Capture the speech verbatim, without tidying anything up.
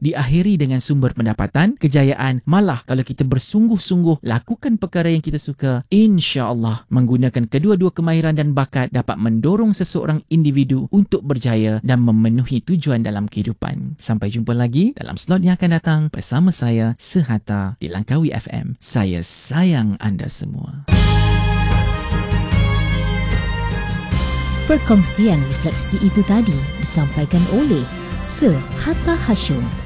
diakhiri dengan sumber pendapatan, kejayaan. Malah kalau kita bersungguh-sungguh lakukan perkara yang kita suka, insya-Allah menggunakan kedua-dua kemahiran dan bakat dapat mendorong seseorang individu untuk berjaya dan memenuhi tujuan dalam kehidupan. Sampai jumpa lagi dalam slot yang akan datang bersama saya Sehatta di Langkawi F M. Saya sayang anda semua. Perkongsian refleksi itu tadi disampaikan oleh Sehatta Hashim.